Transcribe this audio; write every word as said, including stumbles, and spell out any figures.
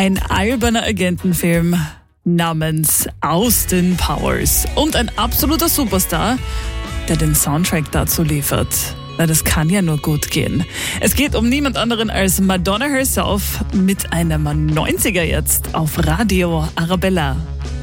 Ein alberner Agentenfilm namens Austin Powers und ein absoluter Superstar, der den Soundtrack dazu liefert. Na, das kann ja nur gut gehen. Es geht um niemand anderen als Madonna herself mit einem neunziger jetzt auf Radio Arabella.